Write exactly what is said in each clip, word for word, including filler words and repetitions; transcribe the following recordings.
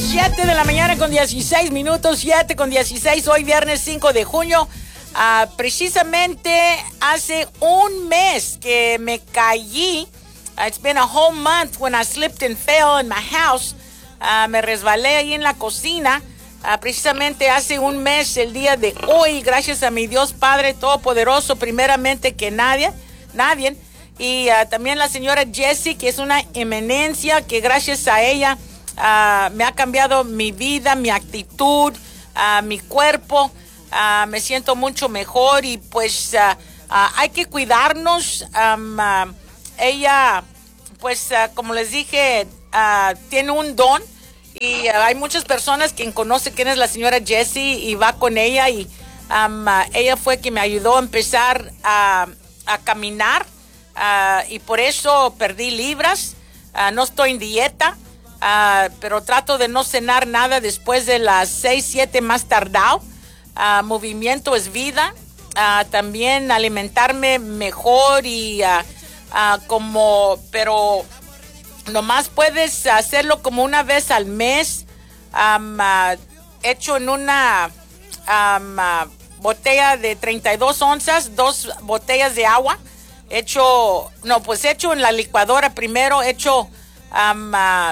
siete de la mañana con dieciséis minutos, siete con dieciséis, hoy viernes cinco de junio. Uh, precisamente hace un mes que me caí. Uh, it's been a whole month when I slipped and fell in my house. Uh, me resbalé ahí en la cocina. Uh, precisamente hace un mes, el día de hoy, gracias a mi Dios Padre Todopoderoso, primeramente que nadie, nadie. Y uh, también la señora Jessie, que es una eminencia, que gracias a ella uh, me ha cambiado mi vida, mi actitud, uh, mi cuerpo. Uh, me siento mucho mejor y pues uh, uh, hay que cuidarnos. Um, uh, ella, pues uh, como les dije, uh, tiene un don y uh, hay muchas personas que conocen quién es la señora Jessie y va con ella y um, uh, ella fue quien me ayudó a empezar a, a caminar. Uh, y por eso perdí libras. Uh, no estoy en dieta, uh, pero trato de no cenar nada después de las seis, siete más tardado. Uh, movimiento es vida. Uh, también alimentarme mejor y uh, uh, como, pero nomás puedes hacerlo como una vez al mes, um, uh, hecho en una um, uh, botella de treinta y dos onzas, dos botellas de agua. Hecho, no, pues hecho en la licuadora primero, hecho um, uh,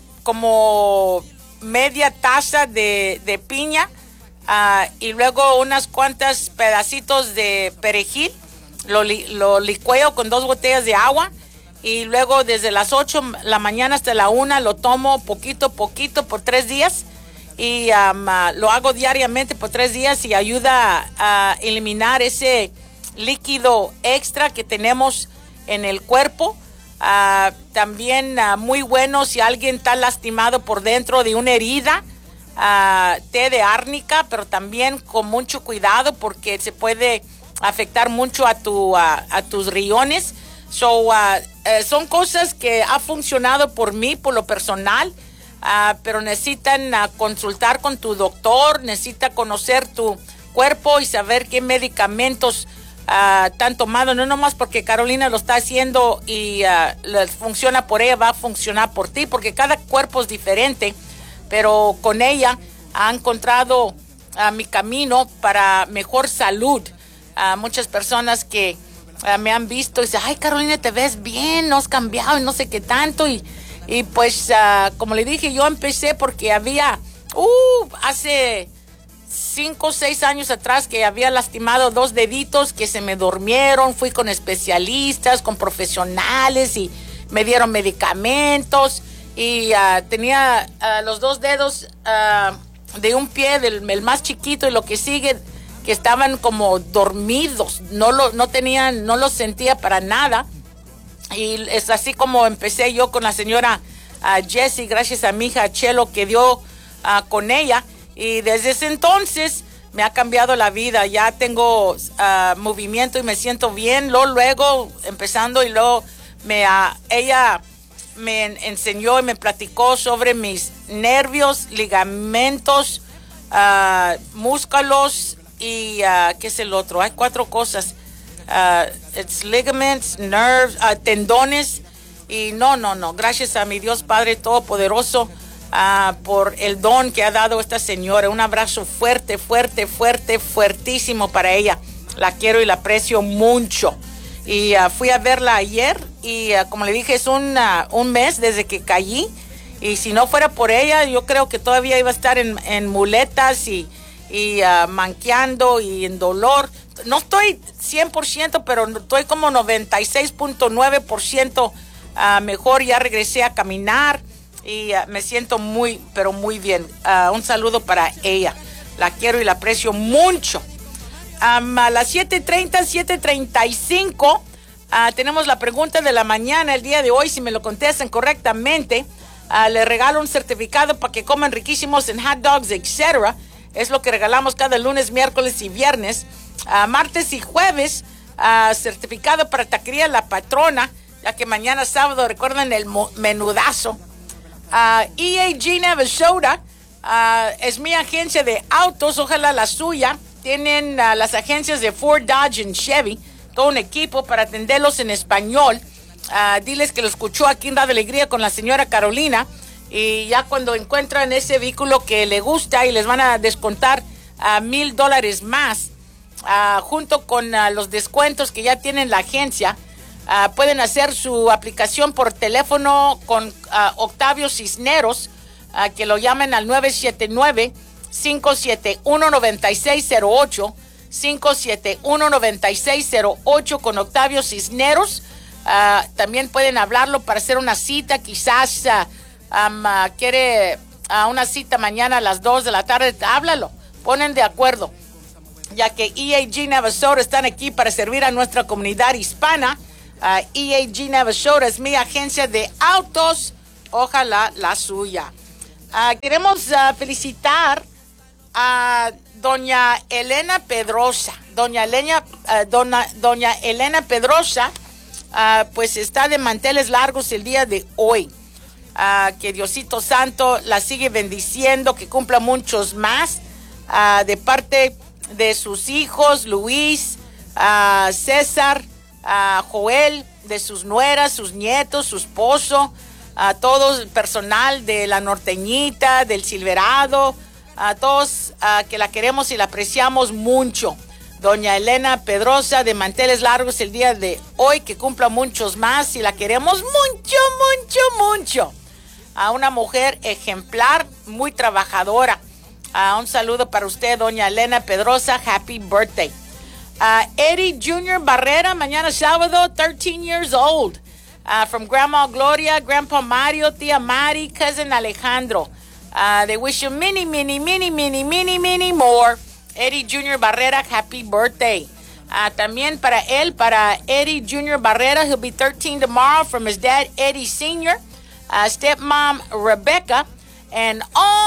como media taza de, de piña uh, y luego unas cuantas pedacitos de perejil, lo, li, lo licueo con dos botellas de agua y luego desde las ocho de la mañana hasta la una lo tomo poquito a poquito por tres días y um, uh, lo hago diariamente por tres días y ayuda a, a eliminar ese líquido extra que tenemos en el cuerpo. Uh, también uh, muy bueno si alguien está lastimado por dentro de una herida, uh, té de árnica, pero también con mucho cuidado porque se puede afectar mucho a, tu, uh, a tus riñones. So, uh, uh, son cosas que ha funcionado por mí, por lo personal, uh, pero necesitan uh, consultar con tu doctor, necesita conocer tu cuerpo y saber qué medicamentos Uh, están tomando, no nomás porque Carolina lo está haciendo y uh, funciona por ella, va a funcionar por ti, porque cada cuerpo es diferente, pero con ella ha encontrado uh, mi camino para mejor salud. Uh, muchas personas que uh, me han visto y dicen, ay Carolina, te ves bien, no has cambiado y no sé qué tanto, y, y pues uh, como le dije, yo empecé porque había, uh, hace cinco o seis años atrás que había lastimado dos deditos que se me durmieron, fui con especialistas, con profesionales y me dieron medicamentos y uh, tenía uh, los dos dedos uh, de un pie, del el más chiquito y lo que sigue, que estaban como dormidos, no lo, no tenían, no los sentía para nada y es así como empecé yo con la señora uh, Jessie, gracias a mi hija Chelo que dio uh, con ella. Y desde ese entonces me ha cambiado la vida. Ya tengo uh, movimiento y me siento bien. Luego, luego empezando y luego me, uh, ella me enseñó y me platicó sobre mis nervios, ligamentos, uh, músculos y uh, ¿qué es el otro? Hay cuatro cosas. Uh, it's ligaments, nerves, uh, tendones. Y no, no, no. Gracias a mi Dios Padre Todopoderoso. Uh, por el don que ha dado esta señora. Un abrazo fuerte, fuerte, fuerte, fuertísimo para ella. La quiero y la aprecio mucho. Y uh, fui a verla ayer y uh, como le dije, es un, uh, un mes desde que caí. Y si no fuera por ella, yo creo que todavía iba a estar en, en muletas y, y uh, manqueando y en dolor. No estoy cien por ciento, pero estoy como noventa y seis punto nueve por ciento uh, mejor. Ya regresé a caminar. Y uh, me siento muy, pero muy bien. Uh, un saludo para ella. La quiero y la aprecio mucho. Um, a las siete treinta, siete treinta y cinco, uh, tenemos la pregunta de la mañana el día de hoy. Si me lo contestan correctamente, uh, le regalo un certificado para que coman riquísimos en hot dogs, etcétera. Es lo que regalamos cada lunes, miércoles y viernes. Uh, martes y jueves, uh, certificado para Taquería La Patrona, ya que mañana sábado, recuerden el menudazo. Uh, E A G Navasota uh, es mi agencia de autos, ojalá la suya. Tienen uh, las agencias de Ford, Dodge y Chevy, todo un equipo para atenderlos en español. Uh, diles que lo escuchó aquí en Radio Alegría con la señora Carolina Y ya cuando encuentran ese vehículo que le gusta y les van a descontar a uh, mil dólares más, uh, junto con uh, los descuentos que ya tiene la agencia, uh, pueden hacer su aplicación por teléfono con uh, Octavio Cisneros, uh, que lo llamen al nueve siete nueve, cinco siete uno, nueve seis cero ocho, cinco siete uno, nueve seis cero ocho con Octavio Cisneros. Uh, también pueden hablarlo para hacer una cita, quizás uh, um, uh, quiere uh, una cita mañana a las dos de la tarde, háblalo, ponen de acuerdo, ya que E A G Navasota están aquí para servir a nuestra comunidad hispana. uh, E A G Navasota es mi agencia de autos, ojalá la suya. Uh, queremos uh, felicitar a doña Elena Pedrosa. Doña Elena, uh, dona, doña Elena Pedrosa, uh, pues está de manteles largos el día de hoy. Uh, que Diosito Santo la sigue bendiciendo, que cumpla muchos más, uh, de parte de sus hijos, Luis, uh, César, uh, Joel, de sus nueras, sus nietos, su esposo, a uh, todo el personal de la Norteñita, del Silverado, a todos uh, que la queremos y la apreciamos mucho. Doña Elena Pedrosa de manteles largos el día de hoy, que cumpla muchos más y la queremos mucho, mucho, mucho. A uh, una mujer ejemplar, muy trabajadora. Uh, un saludo para usted, doña Elena Pedrosa. Happy birthday. Uh, Eddie Junior Barrera, mañana sábado, thirteen years old. Uh, from Grandma Gloria, Grandpa Mario, Tía Mari, Cousin Alejandro. Uh, they wish you many, many, many, many, many, many more. Eddie Junior Barrera, happy birthday. Uh, también para él, para Eddie Junior Barrera, he'll be thirteen tomorrow, from his dad, Eddie Senior, uh, stepmom, Rebecca, and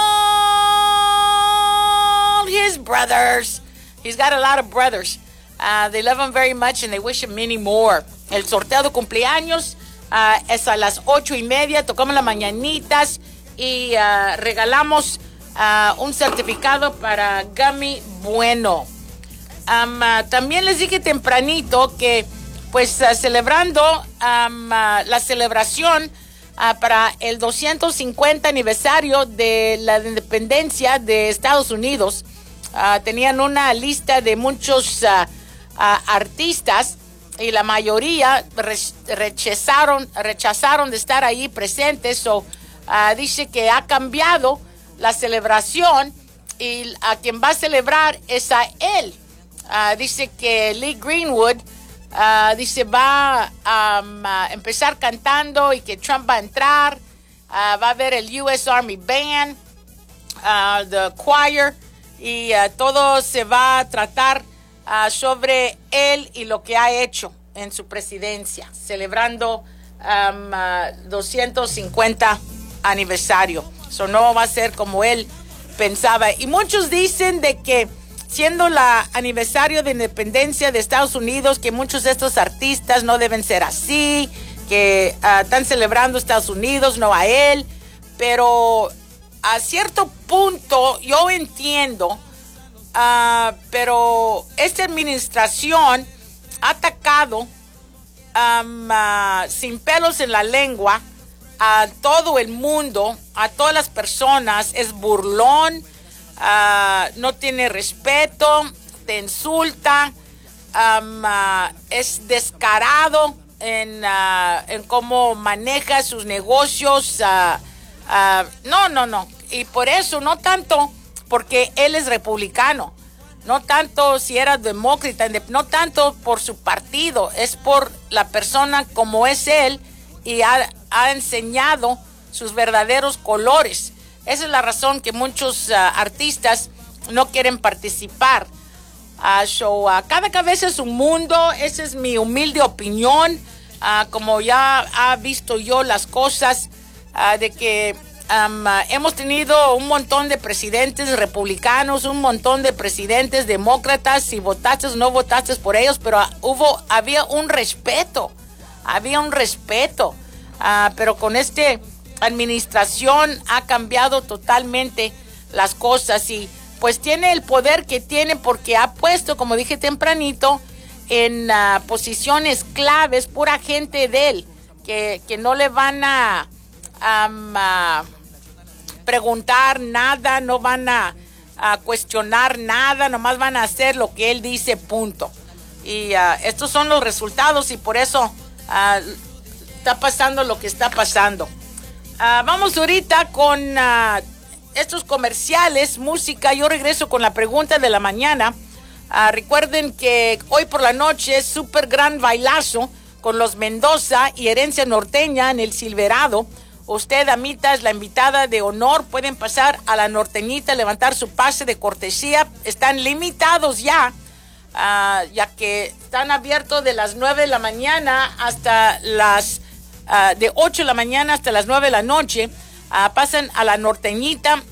all his brothers. He's got a lot of brothers. Uh, they love him very much and they wish him many more. El sorteo de cumpleaños uh, es a las ocho y media. Tocamos las mañanitas y uh, regalamos uh, un certificado para Gummy Bueno. Um, uh, también les dije tempranito que pues uh, celebrando um, uh, la celebración uh, para el doscientos cincuenta aniversario de la independencia de Estados Unidos, uh, tenían una lista de muchos uh, uh, artistas y la mayoría re- rechazaron, rechazaron de estar ahí presentes. So, uh, dice que ha cambiado la celebración y a quien va a celebrar es a él. Uh, dice que Lee Greenwood uh, dice va um, a empezar cantando y que Trump va a entrar. Uh, va a haber el U S Army Band, uh, the choir, y uh, todo se va a tratar uh, sobre él y lo que ha hecho en su presidencia, celebrando um, uh, doscientos cincuenta aniversario. Eso no va a ser como él pensaba. Y muchos dicen de que siendo la aniversario de independencia de Estados Unidos, que muchos de estos artistas no deben ser así, que uh, están celebrando Estados Unidos, no a él. Pero a cierto punto yo entiendo, uh, pero esta administración ha atacado um, uh, sin pelos en la lengua a todo el mundo, a todas las personas. Es burlón. Uh, no tiene respeto, te insulta, um, uh, es descarado en, uh, en cómo maneja sus negocios. Uh, uh, no, no, no. Y por eso, no tanto porque él es republicano, no tanto si era demócrata, no tanto por su partido, es por la persona como es él y ha, ha enseñado sus verdaderos colores. Esa es la razón que muchos uh, artistas no quieren participar. Uh, so, uh, cada cabeza es un mundo. Esa es mi humilde opinión. Uh, como ya ha visto yo las cosas, uh, de que um, uh, hemos tenido un montón de presidentes republicanos, un montón de presidentes demócratas, si votaste o no votaste por ellos, pero uh, hubo, había un respeto. Había un respeto. Uh, pero con este administración ha cambiado totalmente las cosas y pues tiene el poder que tiene porque ha puesto, como dije tempranito, en uh, posiciones claves pura gente de él que, que no le van a, um, a preguntar nada, no van a, a cuestionar nada, nomás van a hacer lo que él dice, punto. Y uh, estos son los resultados y por eso uh, está pasando lo que está pasando. Uh, vamos ahorita con uh, estos comerciales, música. Yo regreso con la pregunta de la mañana. Uh, recuerden que hoy por la noche es súper gran bailazo con los Mendoza y Herencia Norteña en el Silverado. Usted, amita, es la invitada de honor. Pueden pasar a la Norteñita, levantar su pase de cortesía. Están limitados ya. Uh, ya que están abiertos de las nueve de la mañana hasta las uh, de ocho de la mañana hasta las nueve de la noche. Uh, pasan a la Norteñita